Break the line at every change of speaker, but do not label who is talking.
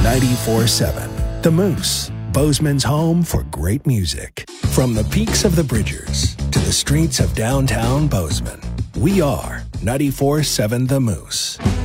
94.7 The Moose, Bozeman's home for great music. From the peaks of the Bridgers to the streets of downtown Bozeman, we are 94.7 The Moose.